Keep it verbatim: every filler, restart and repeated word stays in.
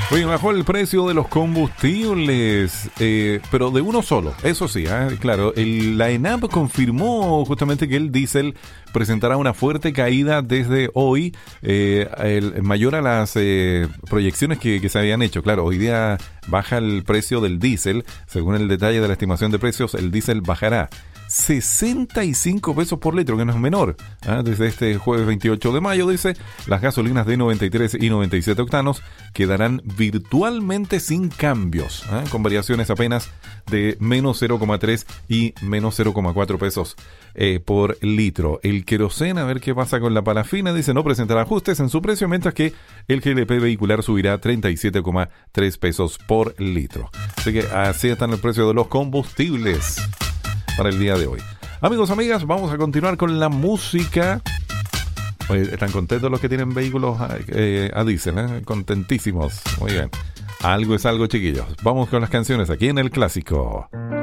Oye, bajó el precio de los combustibles, eh, pero de uno solo, eso sí, ¿eh? Claro, el, la ENAP confirmó justamente que el diésel presentará una fuerte caída desde hoy, eh, el, mayor a las eh, proyecciones que, que se habían hecho. Claro, hoy día baja el precio del diésel, según el detalle de la estimación de precios, el diésel bajará sesenta y cinco pesos por litro, que no es menor. ¿Ah? Desde este jueves veintiocho de mayo, dice, las gasolinas de noventa y tres y noventa y siete octanos quedarán virtualmente sin cambios, ¿ah? Con variaciones apenas de menos cero coma tres y menos cero coma cuatro pesos eh, por litro. El queroseno, a ver qué pasa con la parafina, dice, no presentará ajustes en su precio, mientras que el G L P vehicular subirá treinta y siete coma tres pesos por litro. Así que así están los precios de los combustibles para el día de hoy. Amigos, amigas, vamos a continuar con la música. Oye, ¿están contentos los que tienen vehículos eh, a diésel? ¿eh? Contentísimos. Muy bien. Algo es algo, chiquillos. Vamos con las canciones aquí en El Clásico.